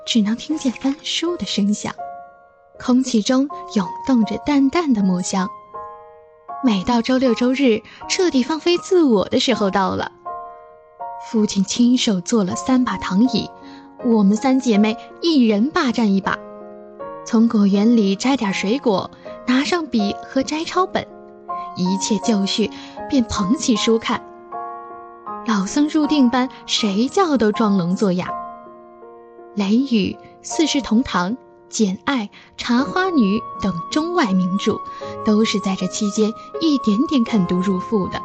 只能听见翻书的声响，空气中涌动着淡淡的墨香。每到周六周日彻底放飞自我的时候到了，父亲亲手做了3把躺椅，我们3姐妹一人霸占一把，从果园里摘点水果，拿上笔和摘抄本，一切就绪，便捧起书看。老僧入定般，谁叫都装聋作哑。雷雨、四世同堂、简爱、茶花女等中外名著都是在这期间一点点啃读入腹的。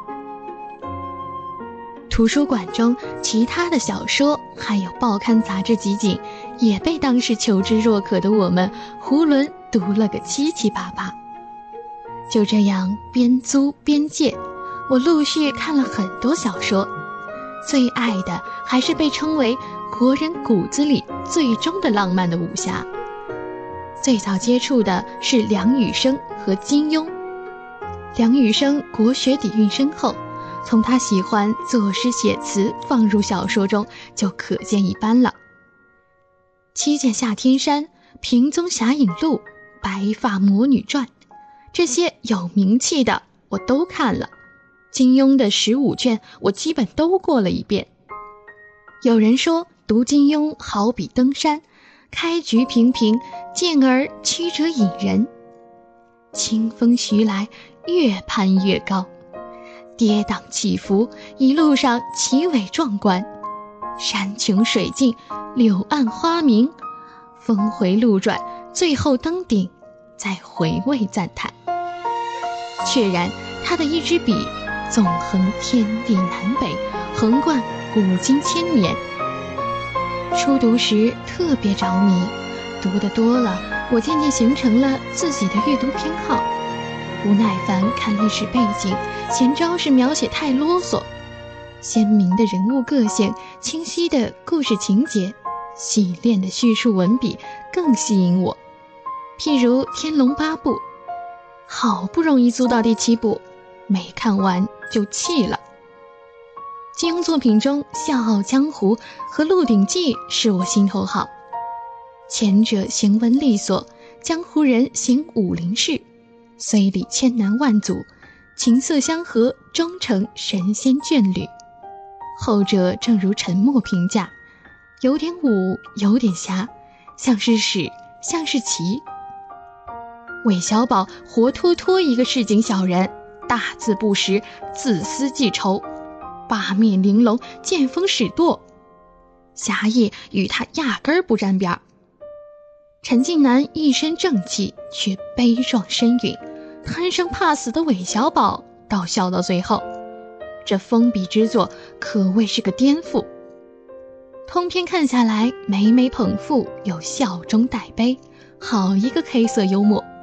图书馆中其他的小说还有报刊杂志集锦也被当时求知若渴的我们囫囵读了个七七八八。就这样边租边借，我陆续看了很多小说，最爱的还是被称为国人骨子里最终的浪漫的武侠。最早接触的是梁羽生和金庸。梁羽生国学底蕴深厚，从他喜欢作诗写词放入小说中就可见一斑了。七剑下天山、平宗侠影录、白发魔女传，这些有名气的我都看了，金庸的15卷我基本都过了一遍。有人说读金庸好比登山，开局平平，进而曲折引人，清风徐来，越攀越高，跌宕起伏，一路上奇伟壮观，山穷水尽，柳暗花明，峰回路转，最后登顶，再回味赞叹。确然他的一支笔纵横天地南北，横贯古今千年。初读时特别着迷，读得多了，我渐渐形成了自己的阅读偏好。不耐烦看历史背景，嫌招式描写太啰嗦，鲜明的人物个性，清晰的故事情节，洗练的叙述文笔更吸引我。譬如《天龙八部》，好不容易租到第7部，没看完就弃了。金庸作品中《笑傲江湖》和《鹿鼎记》是我心头好，前者行文利索，江湖人行武林事，虽历千难万阻，琴瑟相和，终成神仙眷侣。后者正如陈默评价，有点武，有点侠，像是史，像是奇。韦小宝活脱脱一个市井小人，大字不识，自私记仇，八面玲珑，见风使舵，侠义与他压根儿不沾边。陈近南一身正气，却悲壮深蕴，贪生怕死的韦小宝倒笑到最后，这封笔之作可谓是个颠覆。通篇看下来，每每捧腹，又笑中带悲，好一个黑色幽默。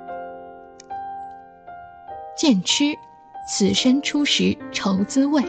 剑痴，此生初识愁滋味。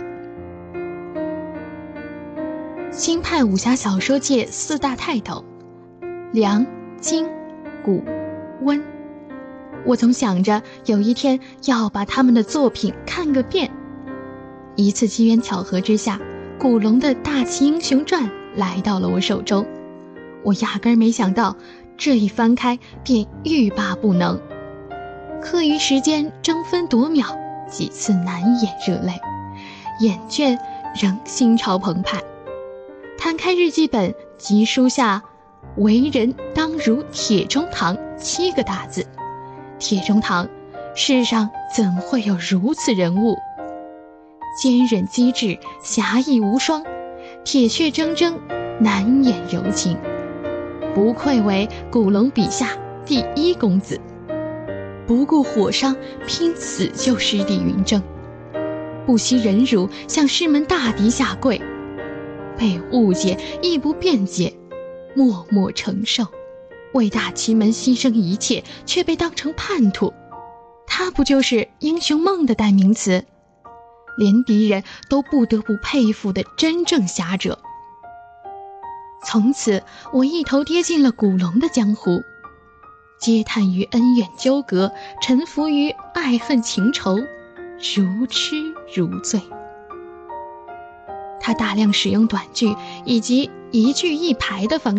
新派武侠小说界4大泰斗，梁、金、古、温。我总想着有一天要把他们的作品看个遍。一次机缘巧合之下，古龙的《大旗英雄传》来到了我手中，我压根儿没想到，这一翻开便欲罢不能。课余时间争分夺秒，几次难掩热泪，眼倦仍心潮澎湃。摊开日记本，即书下为人当如铁中堂7个大字。铁中堂，世上怎会有如此人物？坚韧机智，侠义无双，铁血铮铮，难掩柔情，不愧为古龙笔下第1公子。不顾火伤，拼死救师弟云峥，不惜忍辱向师门大敌下跪，被误解亦不辩解，默默承受，为大旗门牺牲一切，却被当成叛徒。他不就是英雄梦的代名词？连敌人都不得不佩服的真正侠者。从此我一头跌进了古龙的江湖，嗟叹于恩怨纠葛，臣服于爱恨情仇，如痴如醉。他大量使用短句以及一句一排的方式